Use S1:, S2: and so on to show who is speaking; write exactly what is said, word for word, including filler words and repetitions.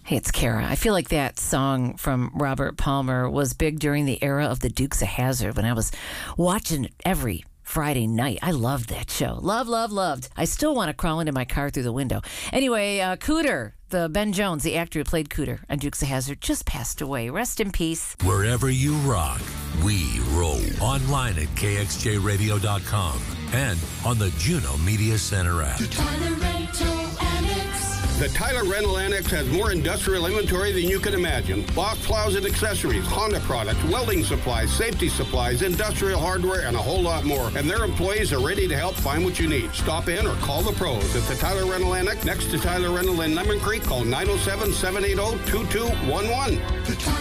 S1: Hey, it's Kara. I feel like that song from Robert Palmer was big during the era of the Dukes of Hazzard when I was watching it every Friday night. I loved that show. Love, love, loved. I still want to crawl into my car through the window. Anyway, uh, Cooter, the Ben Jones, the actor who played Cooter on Dukes of Hazzard, just passed away. Rest in peace.
S2: Wherever you rock, we roll. Online at K X J radio dot com and on the Juno Media Center app.
S3: The Tyler Rental Annex has more industrial inventory than you can imagine. Box plows and accessories, Honda products, welding supplies, safety supplies, industrial hardware, and a whole lot more. And their employees are ready to help find what you need. Stop in or call the pros at the Tyler Rental Annex next to Tyler Rental in Lemon Creek. Call nine oh seven, seven eight zero, two two one one.